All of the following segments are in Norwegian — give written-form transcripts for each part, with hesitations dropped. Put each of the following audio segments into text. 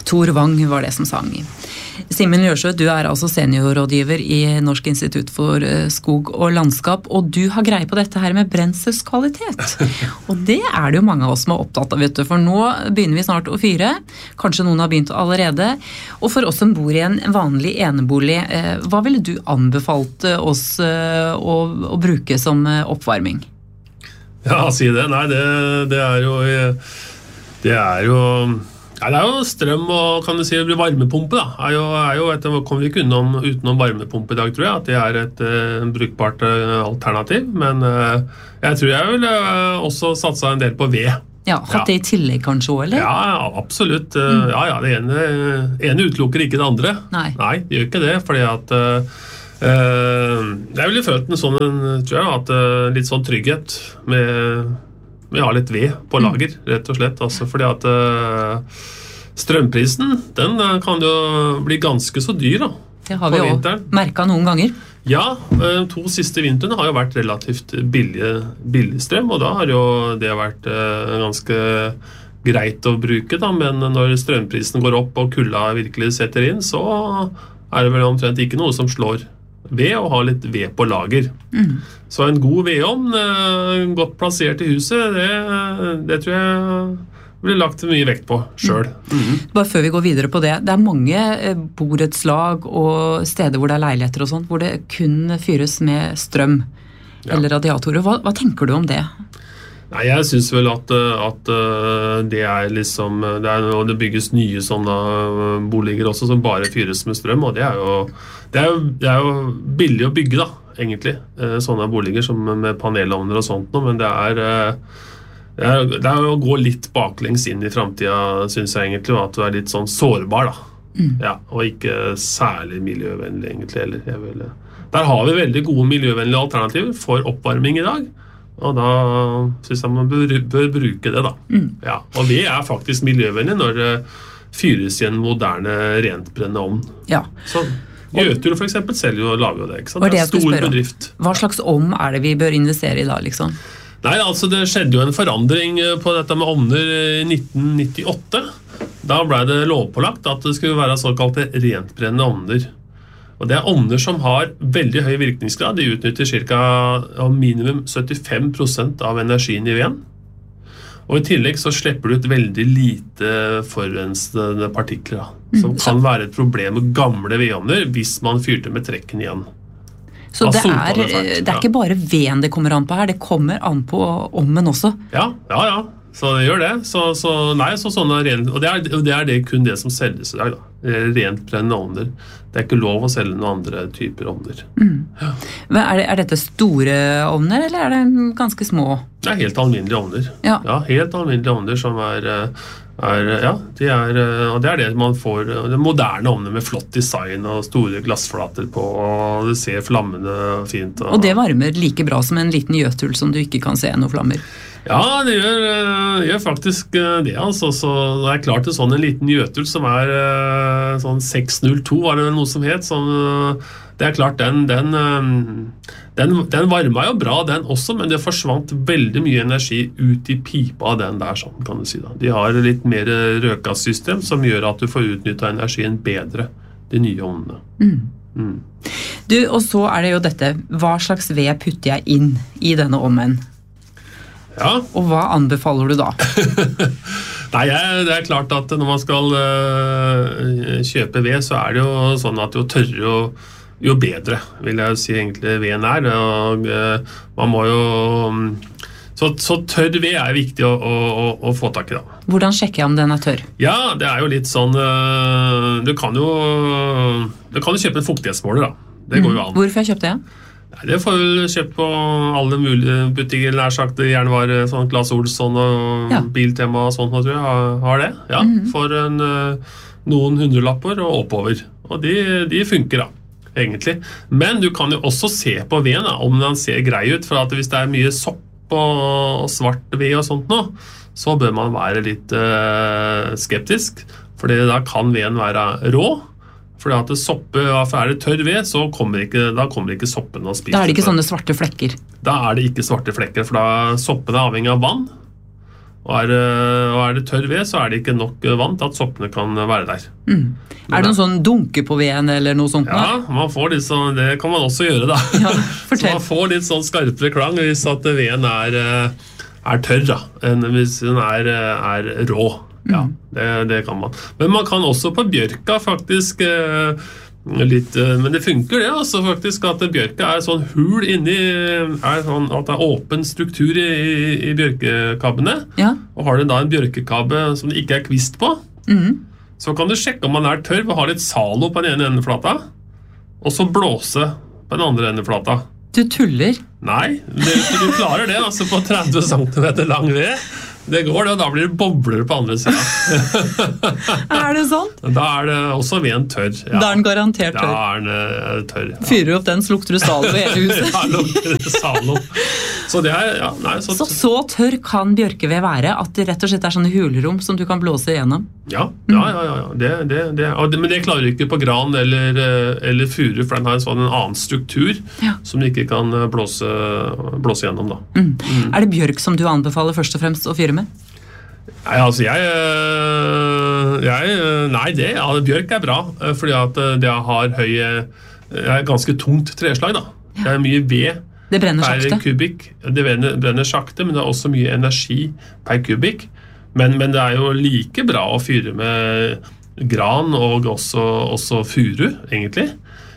Tor Wang var det som sang. Simen Ljørsjø, du altså seniorrådgiver i Norsk institutt for skog og landskap, og du har greie på dette her med brenselskvalitet. Og det det jo mange av oss som opptatt av, vet du, for nå begynner vi snart å fyre. Kanskje noen har begynt allerede. Og for oss som bor i en vanlig enebolig, hva ville du anbefalt oss å bruke som oppvarming? Ja, si det. Nei, det jo ja, det jo strøm og kan du si varmepumpe da. Kommer vi ikke utenom varmepumpe I dag, tror jeg, at det et brukbart alternativ. Men jeg tror jeg ville også satsa en del på ved. Ja, hatt det I tillegg kanskje også, eller? Ja, absolutt. Ja, det ene utelukker ikke det andre. Nei, det gjør ikke det, fordi at jeg ville følt en sånn, tror jeg, at litt sånn trygghet med å ha litt ved på lager, rett og slett. Altså, fordi at strømprisen, den kan jo bli ganske så dyr da. Det har vi jo merket noen ganger. Ja, 2 siste vintrene har jo vært relativt billig strøm, og da har jo det vært ganske greit å bruke da, men når strømprisen går opp og kulda virkelig setter inn, så det vel omtrent ikke noe som slår ved å ha litt ved på lager. Så en god vedovn, godt plassert I huset, det tror jeg blir lagt mye vekt på selv. Bare før vi går videre på det, det mange borettslag og steder hvor det leiligheter og sånt, hvor det kun fyres med strøm eller radiatorer. Hva tenker du om det? Nei, jeg synes vel at det liksom, det bygges nye sånne boliger også som bare fyres med strøm, og det jo billig å bygge da, egentlig, sånne boliger som med panelovner og sånt, men det å gå litt baklengs inn I fremtiden, synes jeg egentlig, at du litt sånn sårbar da, ja, og ikke særlig miljøvennlig egentlig heller. Der har vi veldig gode miljøvennlige alternativer for oppvarming I dag, og da synes jeg man bør bruke det da. Ja, og det faktisk miljøvennlig når det fyres I en moderne rentbrennende ovn. Ja. Så Jøtul for eksempel selv jo lager jo det, ikke sant? Det stor bedrift. Hva slags ovn det vi bør investere I da, liksom? Nei, altså det skjedde jo en forandring på dette med ovner I 1998. Da ble det lovpålagt at det skulle være såkalte rentbrennende ovner. Og det ovner som har veldig høy virkningsgrad. De utnytter cirka minimum 75% av energien I veden. Og I tillegg så slipper du ut veldig lite forurensende partikler, som kan være et problem med gamle vedovner hvis man fyrte med trekken igjen. Så det ikke bare veden det kommer an på her, det kommer an på ovnen også? Ja. Så det gjør det. Og det kun det som selges I dag da. Rent brennende ovner. Det ikke lov å selge noen andre typer ovner. Ja. Men dette store ovner, eller det ganske små? Det helt alminnelige ovner. Ja, helt alminnelige ovner som og det det man får, det moderne ovner med flott design og store glassflater på, og det ser flammende fint. Og det varmer like bra som en liten jøtul som du ikke kan se noen flammer? Ja, det gjør faktisk det, altså. Så det klart en sånn en liten jøtul som sånn 602, var det noe som het, sånn, det klart den varmet jo bra den også, men det forsvant veldig mye energi ut I pipa av den der, sånn kan du si da. De har litt mer røkassystem som gjør at du får utnyttet energien bedre, de nye ovnene. Du, og så det jo dette, hva slags ved putter jeg inn I denne ovnen? Ja. Og hva anbefaler du da? Nei, det klart at når man skal kjøpe ved, så det jo sånn at jo tørre jo bedre, vil jeg si egentlig veden og man må jo så tørr ved viktig å få tak I da. Hvordan sjekker jeg om den tørr? Ja, det jo litt sånn du kan jo kjøpe en fuktighetsmåler da. Det går jo an. Hvorfor jeg kjøpte det? Nei, det får du kjøpt på alle mulige butikker, nær sagt, gjerne var sånn Claes Olsson og Biltema og sånt, tror jeg, har det. Ja, for noen hundrelapper og oppover. Og de funker da, egentlig. Men du kan jo også se på veden, om den ser grei ut, for at hvis det mye sopp og svart ved og sånt nå, så bør man være litt skeptisk, for da kan veden være rå. For at det tørr ved, så kommer ikke soppen å spise. Da det ikke sånne svarte flekker? Da det ikke svarte flekker, for da soppen avhengig av vann. Og er det tørr ved, så er det ikke nok vann til at soppene kan være der. Er det noen sånn dunke på veden eller noe sånt? Ja, man får litt sånn, det kan man også gjøre da. Ja, så man får litt sånn skarpere klang hvis at veden er tørr da, enn hvis den er rå. Ja, det kan man. Men man kan også på bjørka faktisk litt, men det funker det altså faktisk at bjørka sånn hul inni, sånn at det åpen struktur i bjørkekabbene, og har du da en bjørkekabbe som det ikke kvist på, så kan du sjekke om man tørr ved å ha litt salo på den ene endeflata, og så blåse på den andre endeflata. Du tuller? Nei, du klarer det altså på 30 cm lang ved. Det går det, og da blir det bobler på andre siden. Er det sånn? Da det også veden tørr. Ja. Da den garantert tørr. Da den tørr. Ja. Fyrer opp den, så lukter du salo i hele huset. Ja, lukter salo. Så det ja, nei, så tørr kan bjørkeved være at det rett og slett sånne hulrom som du kan blåse igjennom? Ja. Men det klarer du ikke på gran eller furu, for den har en annen struktur som du ikke kan blåse igjennom da. Er det bjørk som du anbefaler først og fremst å fyre med? Nei, altså bjørk bra, fordi at det har ganske tungt treslag da. Det mye ved det brenner per sakte. kubikk. Det brenner sakte, men det også mye energi per kubikk. Men det jo like bra å fyre med gran og også furu, egentlig.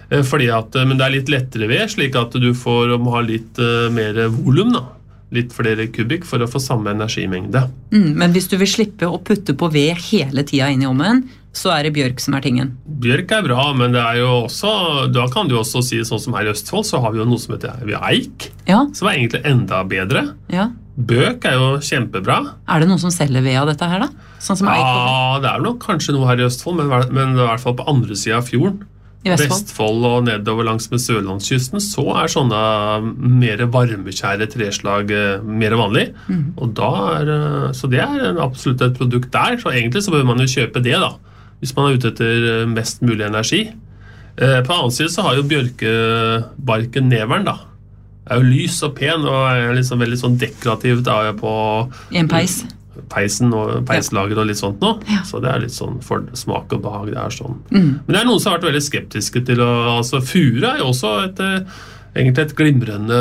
Men det litt lettere ved, slik at du må ha litt mer volum da. Litt flere kubikk for å få samme energimengde. Men hvis du vil slippe å putte på ved hele tiden inn i ovnen, så det bjørk som tingen? Bjørk bra, men det jo også, da kan du også si sånn som her i Østfold, så har vi jo noe som heter eik, som egentlig enda bedre. Ja. Bøk jo kjempebra. Det noen som selger ved av dette her da? Sånn som eik? Ja, det nok kanskje noe her i Østfold, men i hvert fall på andre siden av fjorden. I Vestfold og nedover langs med Sørlandskysten så sånne mer varmekjære treslag mer vanlig, og da så det absolutt et produkt der, så egentlig så bør man jo kjøpe det da, hvis man ute etter mest mulig energi. På den annen side så har jo bjørkebarken neveren da, jo lys og pen og liksom veldig sånn dekorativ da på en peisen og peislager og litt sånt nå, så det litt sånn for smak og behag, det sånn. Men det noen som har vært veldig skeptiske til altså furu jo også egentlig et glimrende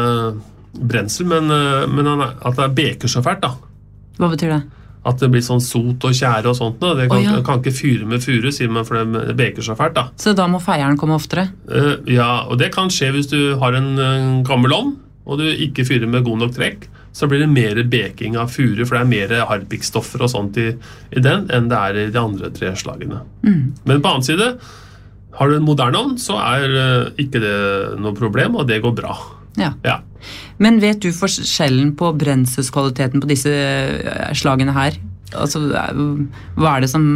brensel, men at det beker så fælt da. Hva betyr det? At det blir sånn sot og kjære og sånt nå, det kan ikke fyre med furu, sier man, for det beker så fælt da. Så da må feieren komme oftere? Ja, og det kan skje hvis du har en gammel ovn, og du ikke fyrer med god nok trekk, så blir det mer beking av furu, for det mer harpikkstoffer og sånt i den, enn det i de andre treslagene. Men på annen side, har du en moderne ovn, så ikke det noe problem, og det går bra. Ja. Men vet du forskjellen på brenselskvaliteten på disse slagene her? Altså, hva det som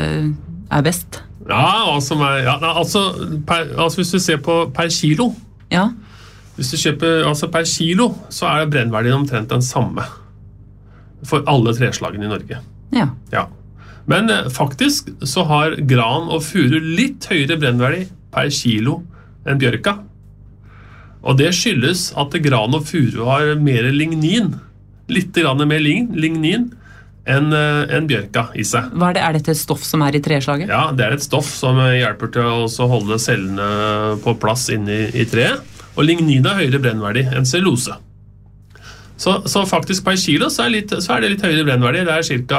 best? Ja, altså hvis du ser på per kilo, hvis du kjøper per kilo, så det brennverdien omtrent den samme for alle treslagene i Norge. Ja. Men faktisk så har gran og furu litt høyere brennverdi per kilo enn bjørka. Og det skyldes at gran og furu har mer lignin, litt grann mer lignin enn bjørka i seg. Hva det dette et stoff som i treslaget? Ja, det et stoff som hjelper til å holde cellene på plass inne i treet. Og lignin høyere brennverdi enn cellulose. Så faktisk per kilo så det litt høyere brennverdi. Det cirka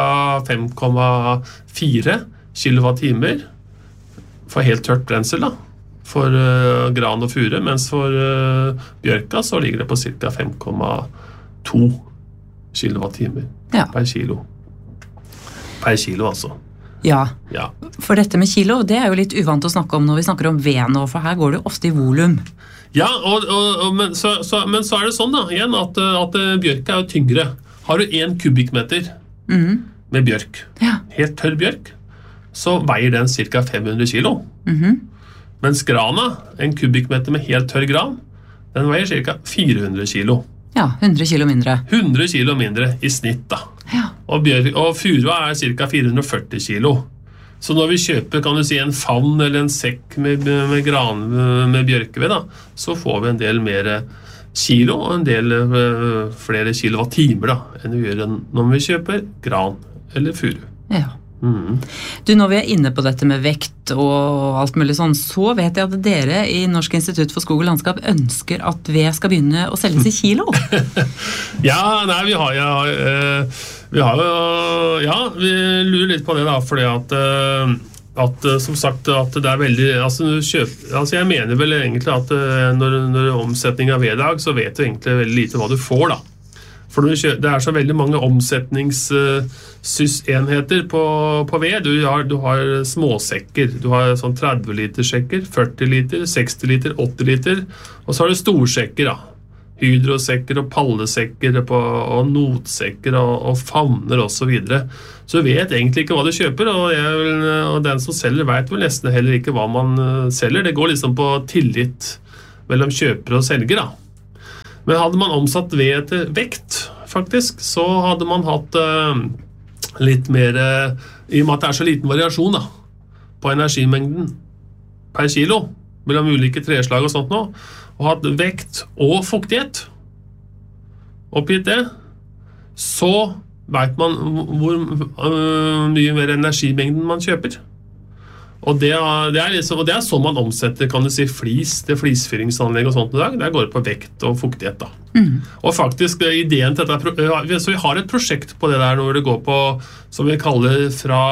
5,4 kilowattimer for helt tørt brensel da, for gran og furu, mens for bjørka så ligger det på cirka 5,2 kilowattimer per kilo. Per kilo altså. Ja, for dette med kilo, det jo litt uvant å snakke om når vi snakker om ved nå, for her går det ofte i volum. Ja, men så det sånn da, igjen, at bjørka jo tyngre. Har du 1 kubikkmeter med bjørk, helt tørr bjørk, så veier den cirka 500 kilo. Mens grana, 1 kubikkmeter med helt tørr gran, den veier cirka 400 kilo. Ja, 100 kilo mindre. 100 kilo mindre i snitt da. Og furua cirka 440 kilo. Så når vi kjøper, kan du si, en favn eller en sekk med bjørkeved da, så får vi en del mer kilo, og en del flere kilowattimer da, enn vi gjør når vi kjøper gran eller furu. Ja. Du, når vi inne på dette med vekt og alt mulig sånn, så vet jeg at dere i Norsk institutt for skog og landskap ønsker at ved skal begynne å selges i kilo. Ja, nei, vi lurer litt på det da, fordi at som sagt at det veldig, jeg mener vel egentlig at når omsetning av veddag, så vet du egentlig veldig lite hva du får da. For det så veldig mange omsetningsenheter på ved. Du har småsekker, du har sånn 30 liter sekker, 40 liter, 60 liter, 80 liter, og så har du storsekker da. Hydrosekker og pallesekker og notsekker og favner og så videre. Så du vet egentlig ikke hva du kjøper, og den som selger vet vel nesten heller ikke hva man selger. Det går liksom på tillit mellom kjøper og selger da. Men hadde man omsatt ved til vekt, faktisk, så hadde man hatt litt mer, i og med at det så liten variasjon da, på energimengden per kilo, mellom ulike treslag og sånt nå, og hatt vekt og fuktighet oppgitt det, så vet man hvor mye mer energimengden man kjøper. Og det sånn man omsetter, kan du si, flis, det flisfyringsanlegg og sånt i dag, det går på vekt og fuktighet da. Og faktisk ideen til dette, så vi har et prosjekt på det der når det går på, som vi kaller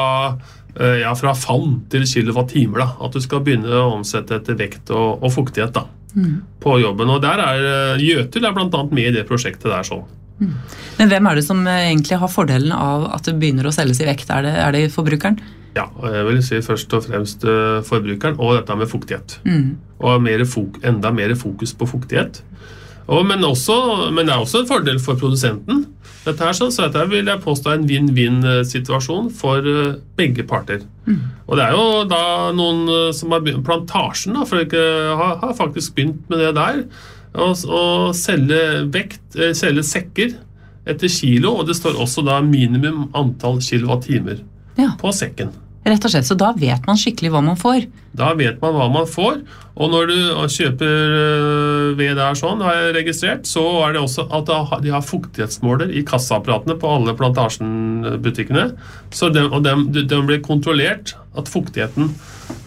fra fann til kilowattimer da, at du skal begynne å omsette etter vekt og fuktighet da, på jobben. Og der Jøtul blant annet med i det prosjektet der sånn. Men hvem det som egentlig har fordelen av at det begynner å selges i vekt? Er det forbrukeren? Ja, jeg vil si først og fremst forbrukeren, og dette med fuktighet. Og enda mer fokus på fuktighet. Men det også en fordel for produsenten. Dette så dette vil jeg påstå en win-win-situasjon for begge parter. Og det jo da noen som har begynt, plantasjen da, for ikke har faktisk begynt med det der, å selge sekker etter kilo, og det står også da minimum antall kilowattimer på sekken. Rett og slett, så da vet man skikkelig hva man får. Da vet man hva man får, og når du kjøper ved der sånn, har jeg registrert, så det også at de har fuktighetsmåler i kassaapparatene på alle plantasjenbutikkene, så de blir kontrollert at fuktigheten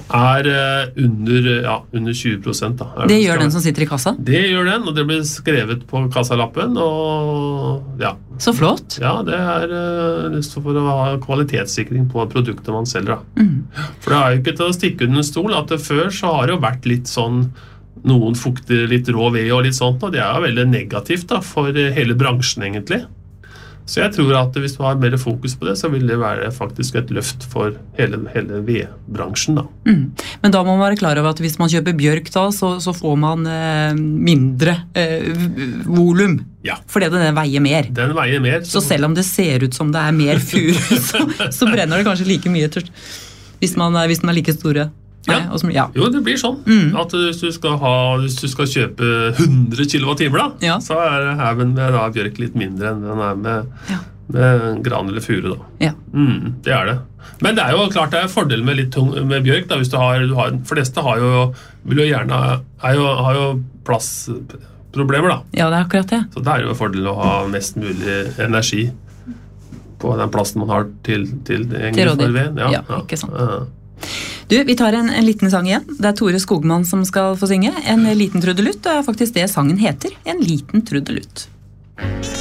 under 20% da. Det gjør den som sitter i kassa? Det gjør den, og det blir skrevet på kassalappen, og ja. Så flott! Ja, det for å ha kvalitetssikring på produktet man selger da. For det jo ikke til å stikke under en stol, at før så har det jo vært litt sånn, noen fukter litt rå ved og litt sånt, og det jo veldig negativt da, for hele bransjen egentlig. Så jeg tror at hvis du har mer fokus på det, så vil det være faktisk et løft for hele vedbransjen da. Men da må man være klar over at hvis man kjøper bjørk da, så får man mindre volum. Ja. Fordi den veier mer. Den veier mer. Så selv om det ser ut som det mer fur, så brenner det kanskje like mye hvis man like store. Ja. Jo, det blir sånn at hvis du skal kjøpe 100 kilowattimer da, så heven med bjørk litt mindre enn den med gran eller furu da. Ja. Det det. Men det jo klart det fordel med litt tung med bjørk da, hvis du har fleste har jo plassproblemer da. Ja, det akkurat det. Så det jo fordel å ha mest mulig energi på den plassen man har til rådighet. Ja, ikke sant. Du, vi tar en liten sang igjen. Det Tore Skogmann som skal få synge. En liten trudelutt, og faktisk det sangen heter. En liten trudelutt.